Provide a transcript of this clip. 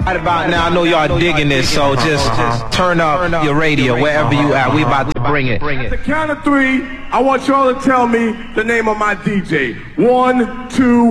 Right about now, I know y'all digging this, so just turn up your radio wherever you at. We about to bring it. At the count of 3, I want y'all to tell me the name of my DJ. 1, 2.